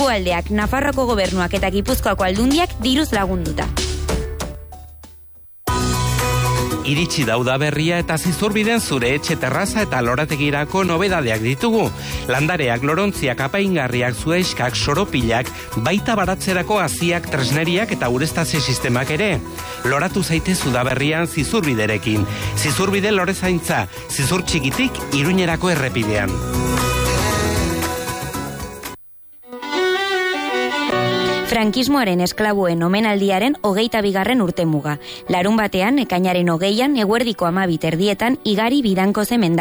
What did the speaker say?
eskualdeak, Nafarroako gobernuak eta Gipuzkoako aldundiak diruz lagunduta. Iritsi da udaberria eta Zizurbiden zure etxe terraza eta lorategirako nobedadeak ditugu. Landareak, lorontziak, apaingarriak, zuaiskak, soropilak, baita baratzerako haziak, tresneriak eta ureztatze sistemak ere. Loratu zaitez udaberrian Zizurbiderekin. Zizurbide lorezaintza, Zizur txikitik Iruñerako errepidean. Frankismoaren esklabuen omenaldiaren 22. urtemuga. Larunbatean, ekainaren 20an, eguerdiko 12 igari Bidankoze